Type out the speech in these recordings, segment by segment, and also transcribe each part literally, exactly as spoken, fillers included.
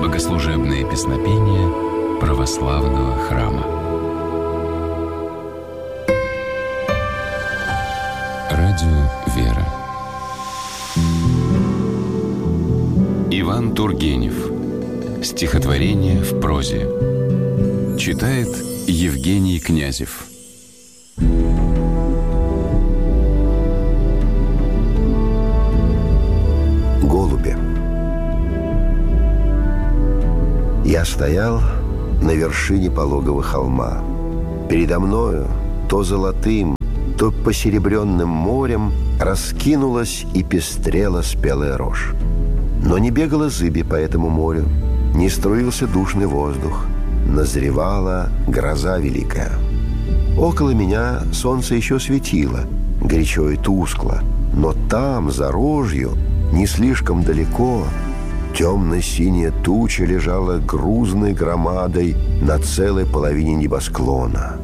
Богослужебные песнопения православного храма. Радио «Вера». Иван Тургенев. Стихотворение в прозе. Читает Евгений Князев. Голуби. Я стоял на вершине пологого холма. Передо мною то золотым, то посеребренным морем раскинулась и пестрела спелая рожь. Но не бегала зыби по этому морю, не струился душный воздух. Назревала гроза великая. Около меня солнце еще светило, горячо и тускло, но там, за рожью, не слишком далеко, темно-синяя туча лежала грузной громадой на целой половине небосклона.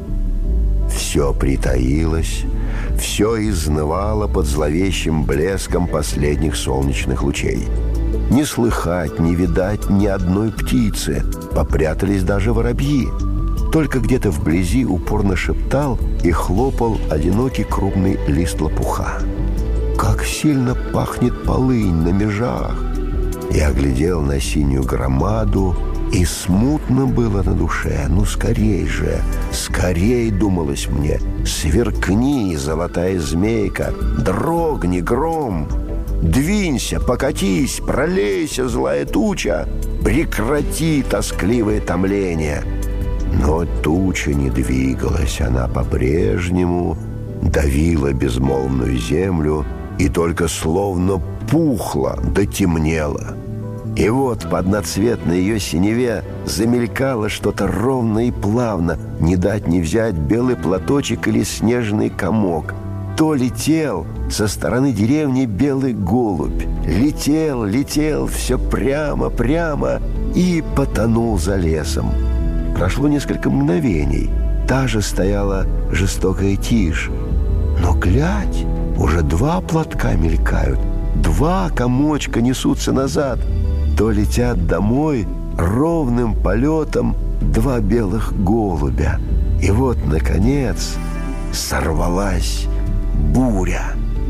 Все притаилось, все изнывало под зловещим блеском последних солнечных лучей. Не слыхать, не видать ни одной птицы, попрятались даже воробьи. Только где-то вблизи упорно шептал и хлопал одинокий крупный лист лопуха. Как сильно пахнет полынь на межах! Я глядел на синюю громаду, и смутно было на душе. Ну, скорей же, скорей, думалось мне, сверкни, золотая змейка, дрогни, гром, двинься, покатись, пролейся, злая туча, прекрати тоскливое томление. Но туча не двигалась, она по-прежнему давила безмолвную землю и только словно пухла да темнела. И вот по одноцветной ее синеве замелькало что-то ровно и плавно, не дать не взять белый платочек или снежный комок. То летел со стороны деревни белый голубь. Летел, летел, все прямо, прямо и потонул за лесом. Прошло несколько мгновений. Та же стояла жестокая тишь. Но глядь, уже два платка мелькают, два комочка несутся назад. То летят домой ровным полетом два белых голубя. И вот, наконец, сорвалась буря.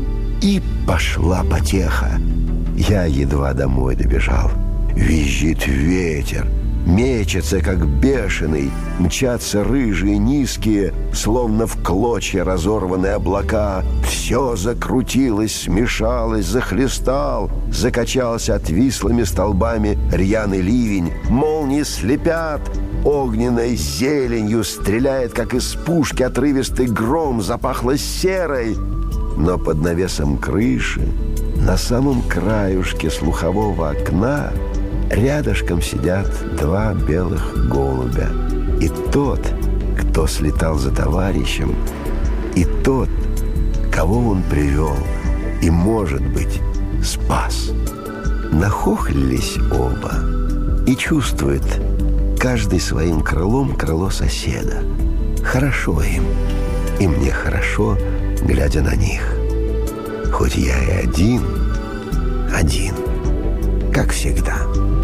И пошла потеха. Я едва домой добежал. Визжит ветер, мечется, как бешеный, мчатся рыжие, низкие, словно в клочья разорванные облака. Все закрутилось, смешалось, захлестал, закачался отвислыми столбами рьяный ливень. Молнии слепят, огненной зеленью стреляет, как из пушки отрывистый гром, запахло серой. Но под навесом крыши, на самом краюшке слухового окна, рядышком сидят два белых голубя. И тот, кто слетал за товарищем, и тот, кого он привел и, может быть, спас. Нахохлились оба и чувствует каждый своим крылом крыло соседа. Хорошо им, и мне хорошо, глядя на них. Хоть я и один, один, как всегда.